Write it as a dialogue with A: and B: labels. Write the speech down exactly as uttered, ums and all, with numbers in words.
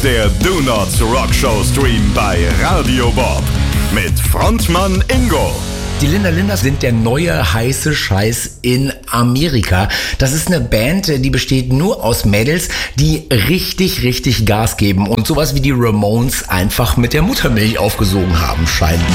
A: ist der Do Not Rock Show Stream bei Radio Bob mit Frontmann Ingo.
B: Die Linda Linders sind der neue heiße Scheiß in Amerika. Das ist eine Band, die besteht nur aus Mädels, die richtig, richtig Gas geben und sowas wie die Ramones einfach mit der Muttermilch aufgesogen haben scheinen.